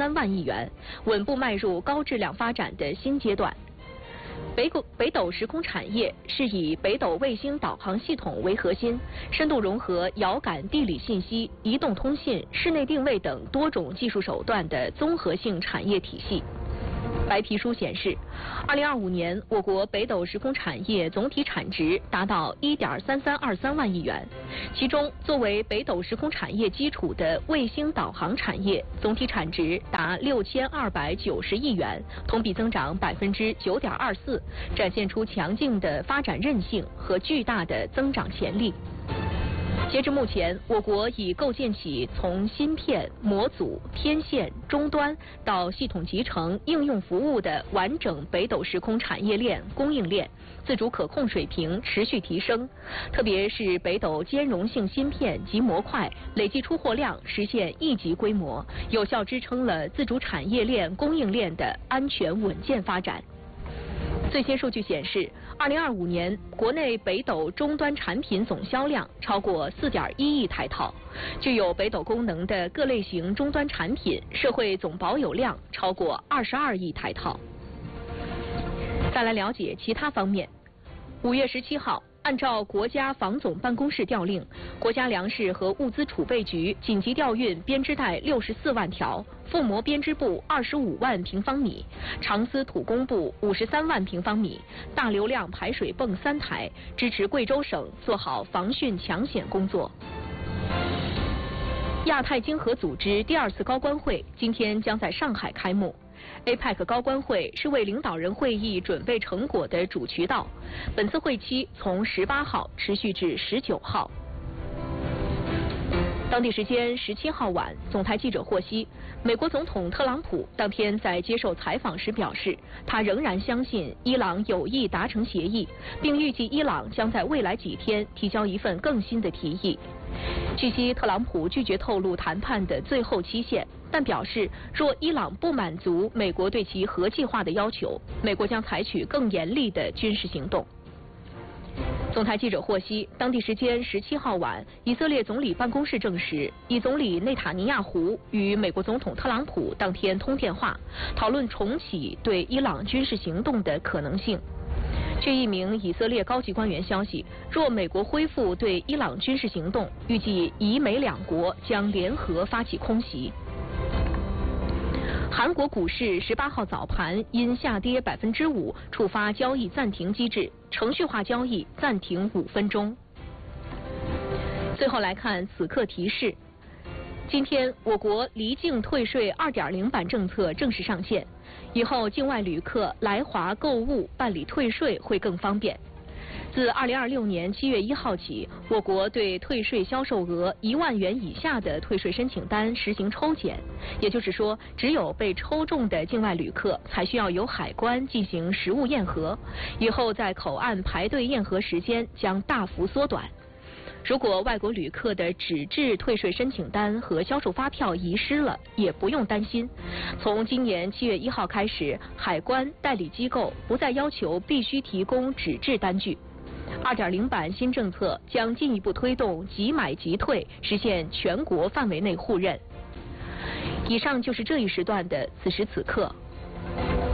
123万亿元，稳步迈入高质量发展的新阶段。北斗时空产业是以北斗卫星导航系统为核心，深度融合遥感地理信息、移动通信、室内定位等多种技术手段的综合性产业体系。白皮书显示，2025年我国北斗时空产业总体产值达到1.3323万亿元，其中作为北斗时空产业基础的卫星导航产业总体产值达6290亿元，同比增长9.24%，展现出强劲的发展韧性和巨大的增长潜力。截至目前，我国已构建起从芯片、模组、天线、终端到系统集成、应用服务的完整北斗时空产业链供应链，自主可控水平持续提升。特别是北斗兼容性芯片及模块累计出货量实现亿级规模，有效支撑了自主产业链供应链的安全稳健发展。最新数据显示，2025年国内北斗终端产品总销量超过4.1亿台套，具有北斗功能的各类型终端产品社会总保有量超过22亿台套。再来了解其他方面。5月17号，按照国家防总办公室调令，国家粮食和物资储备局紧急调运编织带64万条，覆膜编织布25万平方米，长丝土工布53万平方米，大流量排水泵3台，支持贵州省做好防汛抢险工作。亚太经合组织第2次高官会今天将在上海开幕。APEC 高官会是为领导人会议准备成果的主渠道，本次会期从18号持续至19号。当地时间17号晚，总台记者获悉，美国总统特朗普当天在接受采访时表示，他仍然相信伊朗有意达成协议，并预计伊朗将在未来几天提交一份更新的提议。据悉，特朗普拒绝透露谈判的最后期限，但表示若伊朗不满足美国对其核计划的要求，美国将采取更严厉的军事行动。总台记者获悉，当地时间17号晚，以色列总理办公室证实，以总理内塔尼亚胡与美国总统特朗普当天通电话，讨论重启对伊朗军事行动的可能性。据一名以色列高级官员消息，若美国恢复对伊朗军事行动，预计以美两国将联合发起空袭。韩国股市18号早盘因下跌5%，触发交易暂停机制，程序化交易暂停5分钟。最后来看此刻提示：今天我国离境退税2.0版政策正式上线，以后境外旅客来华购物办理退税会更方便。自2026年7月1号起，我国对退税销售额1万元以下的退税申请单实行抽检，也就是说，只有被抽中的境外旅客才需要由海关进行实物验核，以后在口岸排队验核时间将大幅缩短。如果外国旅客的纸质退税申请单和销售发票遗失了，也不用担心。从今年7月1号开始，海关代理机构不再要求必须提供纸质单据。2.0版新政策将进一步推动即买即退，实现全国范围内互认。以上就是这一时段的此时此刻，